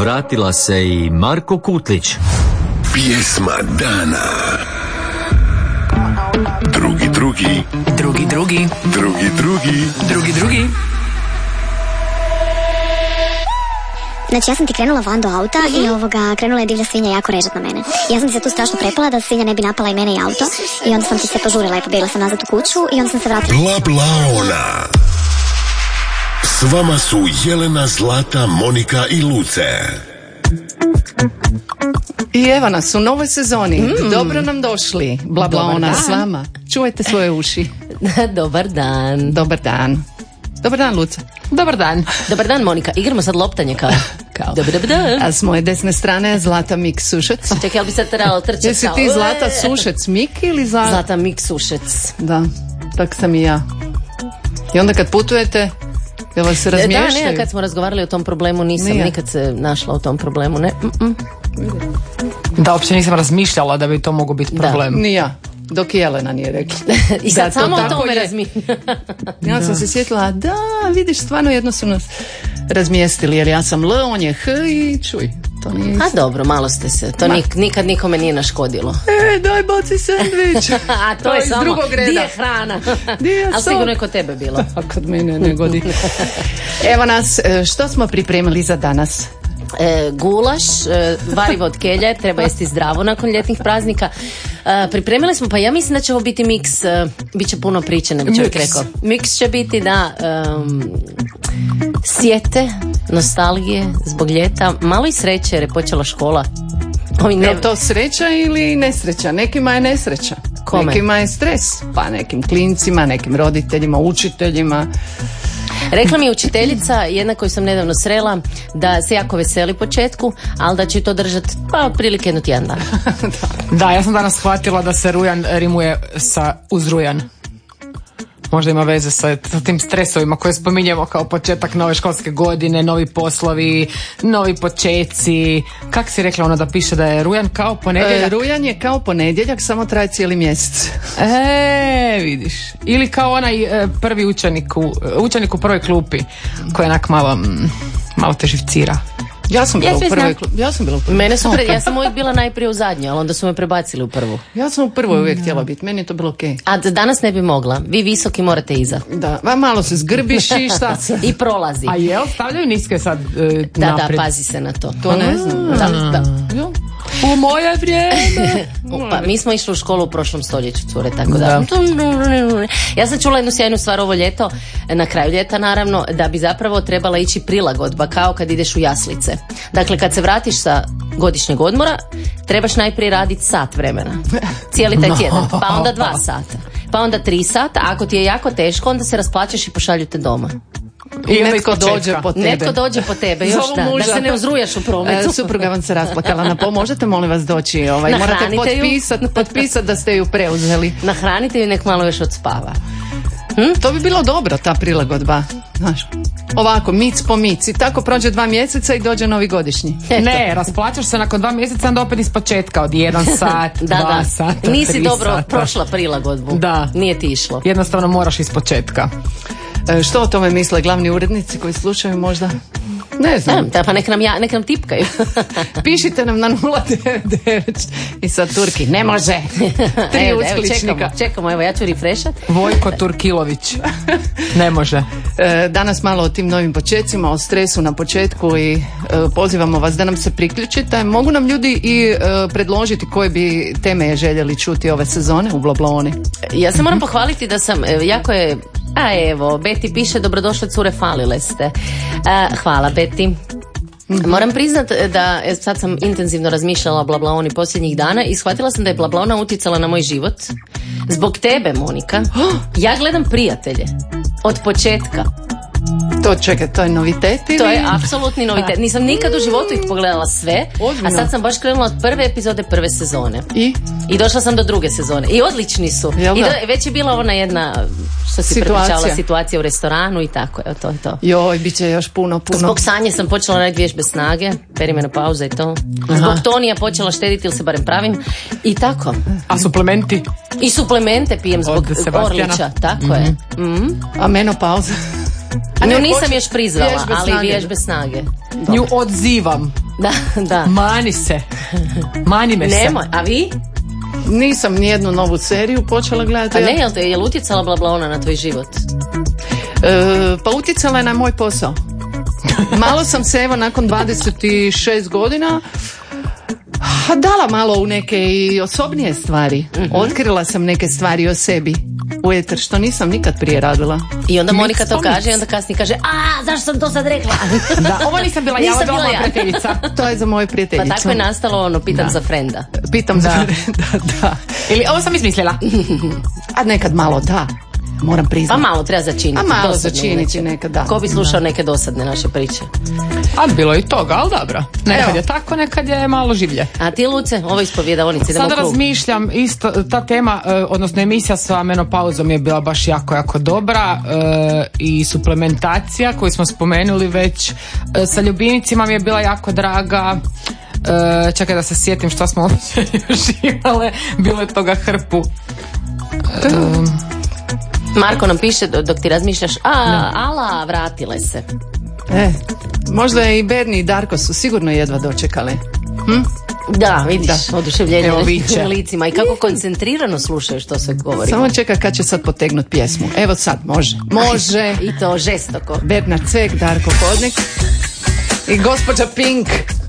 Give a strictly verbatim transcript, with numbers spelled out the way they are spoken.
vratila se i Marko Kutlić. Pjesma dana. Drugi, drugi. Drugi, drugi. Drugi, drugi. Drugi, drugi. Znači ja sam ti krenula van do auta mm-hmm. i ovoga, krenula je divlja svinja jako režat na mene. Ja sam ti se tu strašno prepala da svinja ne bi napala i mene i auto i onda sam ti se požurila i pobjegla sam nazad u kuću i onda sam se vratila. Bla bla ona. S vama su Jelena, Zlata, Monika i Luce. I evo nas u novoj sezoni. Mm. Dobro nam došli. Bla bla Dobar ona dan. s vama. Čuvajte svoje uši. Dobar dan. Dobar dan. Dobar dan, Luca. Dobar dan. Dobar dan, Monika. Igramo sad loptanje kao. Kao. Dobar, dobar dan. A s moje desne strane Zlata Mik Sušec. Čekaj, jel bi sad trebalo trčati? Jesi ti Zlata Sušec Mik ili Zlata? Zlata Mik Sušec. Da, tak sam i ja. I onda kad putujete, jel vas se razmještaju? Da, ne, kad smo razgovarali o tom problemu nisam Nije. nikad se našla u tom problemu, ne. Mm-mm. Da, uopće nisam razmišljala da bi to mogao biti problem. Ni ja, dok Jelena nije rekla. I sad Da, to samo o tako tome je. razmišljam. Ja da. sam se sjetila, da, vidiš, stvarno jedno su nas razmjestili, jer ja sam L, on je H i čuj, to nije A isto. dobro, malo ste se. To Ma. nik, nikad nikome nije naškodilo. E, daj baci sandvič. A to, To je iz samo, drugog reda. di je hrana? Di je Ali sok? sigurno je kod tebe bilo. A kod mene ne godi. Evo nas, e, što smo pripremili za danas? E, gulaš, e, varivo od kelje, treba jesti zdravo nakon ljetnih praznika. E, pripremili smo, pa ja mislim da će ovo biti miks, e, bit će puno priče, ne bi čovjek Miks. rekao. Miks će biti, da, um, sjete, nostalgije zbog ljeta, malo i sreće jer je počela škola. Ovi ne... Je li to sreća ili nesreća? Nekima je nesreća. Kome? Nekima je stres. Pa nekim klincima, nekim roditeljima, učiteljima. Rekla mi je učiteljica, jedna koju sam nedavno srela, da se jako veseli početku, ali da će to držati pa otprilike jedno tjedan dana. Da, ja sam danas shvatila da se rujan rimuje sa uzrujan. Možda ima veze sa, sa tim stresovima koje spominjemo kao početak nove školske godine, novi poslovi, novi počeci. Kak si rekla ono da piše da je rujan kao ponedjeljak? E, rujan je kao ponedjeljak, samo traje cijeli mjesec. E, vidiš. Ili kao onaj e, prvi učenik u, učenik u prvoj klupi koji onak malo, mm, malo te živcira. Ja sam bila Ja u sve prvoj znam. klubi. Ja sam bila u prvoj. Mene su pre, ja sam uvijek bila najprije u zadnje, ali onda su me prebacili u prvu. Ja sam u prvoj uvijek htjela biti. Meni je to bilo okej. A d- danas ne bi mogla. Vi visoki morate iza. Da, va malo se zgrbiš i šta se. I prolazi. A jel stavljaju niske sad e, Da, naprijed? da, pazi se na to. To ne znam. Da, da. Jo. U moje vrijeme. Pa mi smo išli u školu u prošlom stoljeću, cure, tako da. Ja sam čula jednu sjajnu stvar ovo ljeto, na kraju ljeta naravno, da bi zapravo trebala ići prilagodba kao kad ideš u jaslice. Dakle, kad se vratiš sa godišnjeg odmora, trebaš najprije raditi sat vremena. Cijeli taj tjedan. Pa onda dva sata. Pa onda tri sata. A ako ti je jako teško, onda se rasplačeš i pošalju te doma. I onda netko iz početka. dođe po tebe. Netko dođe po tebe, još Zovu da, da muža. se ne uzrujaš u prometu. E, supruga vam se rasplakala na pol. Možete molim vas doći, ovaj, morate Nahranite ju. potpisati potpisat da ste ju preuzeli. Nahranite ju, nek malo još odspava. To bi bilo dobro, ta prilagodba. Znaš, ovako, mic po mic. I tako prođe dva mjeseca i dođe novi godišnji. Ne, rasplaćaš se nakon dva mjeseca, onda opet iz početka od jedan sat, Da, dva da. sata, Nisi tri dobro sata. prošla prilagodbu. Da. Nije ti išlo. Jednostavno moraš iz početka. E, što o tome misle glavni urednici koji slušaju možda? Ne znam. Da, pa nek nam, ja, nek nam tipkaju. Pišite nam na nula devet devet i sad Turki. Ne može. Tri Evo, evo, uskličnika. čekamo, čekamo, evo ja ću refreshat. Vojko Turkilović. Ne može. E, danas malo o tim novim počecima, o stresu na početku i e, pozivamo vas da nam se priključite. Mogu nam ljudi i e, predložiti koje bi teme željeli čuti ove sezone u Blablaoni. Ja se moram pohvaliti da sam, e, jako je, a evo, Beti piše, dobrodošle cure, falile ste. E, hvala Beti. Moram priznat da e, sad sam intenzivno razmišljala o Blablaoni posljednjih dana i shvatila sam da je Blablaona utjecala na moj život. Zbog tebe, Monika, ja gledam Prijatelje od početka. To čekaj, to je novitet ili? To je apsolutni novitet. Nisam nikad u životu ih pogledala sve, Ozbiljno? a sad sam baš krenula od prve epizode prve sezone. I? I došla sam do druge sezone. I odlični su. Jel I da? do, već je bila ona jedna, što si Situacija. prepričala, situacija u restoranu i tako. Evo, to je to. Joj, bit će još puno, puno. Zbog Sanje sam počela raditi vježbe snage, perimenopauza i to. Zbog Tonija počela štediti ili se barem pravim. I tako. A suplementi? I suplemente pijem zbog Od Sebastijana. Orlića. Tako je. Mhm. A menopauza? A ne, nju nisam počet- još prizvala, vježbe ali snage. vježbe snage. Nju odzivam. Da, da. Mani se. Mani me se. Nemoj, a vi? Nisam nijednu novu seriju počela gledati. A ne, jel, te, jel utjecala bla bla ona na tvoj život? E, pa utjecala je na moj posao. Malo sam se, evo, nakon dvadeset šest godina dala malo u neke i osobnije stvari. Mm-hmm. Otkrila sam neke stvari o sebi u eter, što nisam nikad prije radila. I onda Monika to kaže i onda kasnije kaže, a, zašto sam to sad rekla? Da, ovo nisam bila ja, ovo je moja prijateljica. To je za moju prijateljicu. Pa tako je nastalo ono, pitam da. za frenda. Pitam da. za frenda, da. Ili ovo sam izmislila. A nekad malo da. Moram priznati. Pa malo treba začiniti. A malo dosadne začiniti neće. nekad, da. Ko bi slušao da. neke dosadne naše priče? A bilo i toga, ali dobro. Nekad Evo. je tako, nekad je malo življe. A ti, Luce, ovo ispovjedavonici, idemo u Sada krug. razmišljam, isto, ta tema, eh, odnosno emisija sa menopauzom je bila baš jako, jako dobra eh, i suplementacija koju smo spomenuli već eh, sa ljubimcima mi je bila jako draga. Eh, čekaj da se sjetim što smo uopće još imale, bilo je toga hrpu. Eh, Marko nam piše dok ti razmišljaš, a, ala, vratile se. E, možda i Berni i Darko su sigurno jedva dočekali. Hm? Da, vidiš, da. Oduševljenje Evo, na viče. licima i kako koncentrirano slušaju što se govori. Samo čeka kad će sad potegnut pjesmu. Evo sad, može. Može. I to žestoko. Bernard Cvek, Darko Kodnik i gospođa Pink.